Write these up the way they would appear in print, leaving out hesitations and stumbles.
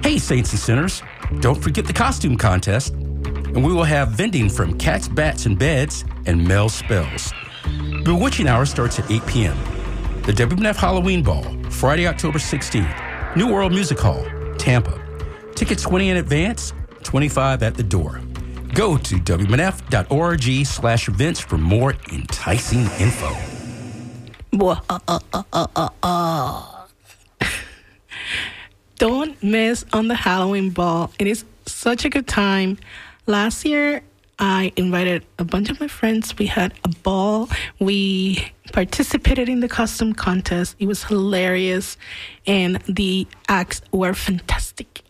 Hey, saints and sinners, don't forget the costume contest. And we will have vending from Cats, Bats, and Beds and Mel Spells. Bewitching Hour starts at 8 p.m. The WMNF Halloween Ball, Friday, October 16th. New World Music Hall, Tampa. Tickets 20 in advance, 25 at the door. Go to WMNF.org/events for more enticing info. Don't miss on the Halloween Ball. It is such a good time. Last year, I invited a bunch of my friends. We had a ball. We participated in the costume contest. It was hilarious, and the acts were fantastic.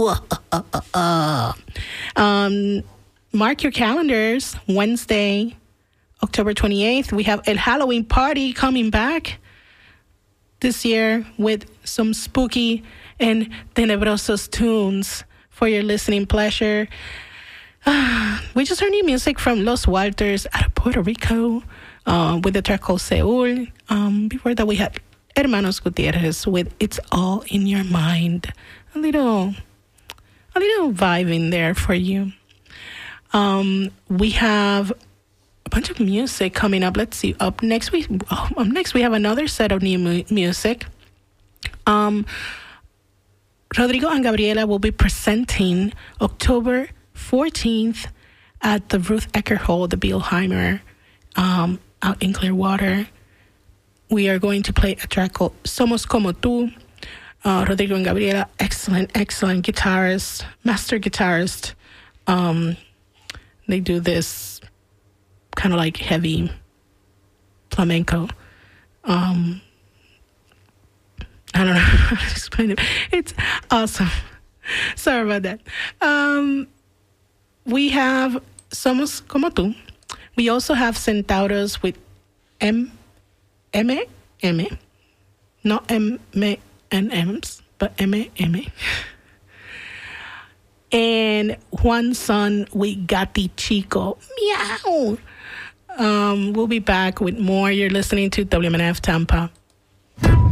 Mark your calendars. Wednesday, October 28th, we have a Halloween party coming back this year with some spooky and tenebrosos tunes for your listening pleasure. We just heard new music from Los Walters out of Puerto Rico with the track called Seul. Before that, we had Hermanos Gutierrez with It's All in Your Mind. A little vibe in there for you. We have a bunch of music coming up. Let's see. Up next, we have another set of new music. Rodrigo and Gabriela will be presenting October 14th at the Ruth Ecker Hall, the Bielheimer, out in Clearwater. We are going to play a track called Somos Como Tú. Rodrigo and Gabriela, excellent guitarist, master guitarist. They do this kind of like heavy flamenco. I don't know how to explain it. It's awesome. Sorry about that. We have Somos Como Tú. We also have Centauros with M, not M&M's, but M. And Juan Son with Gati Chico. Meow. We'll be back with more. You're listening to WMNF Tampa.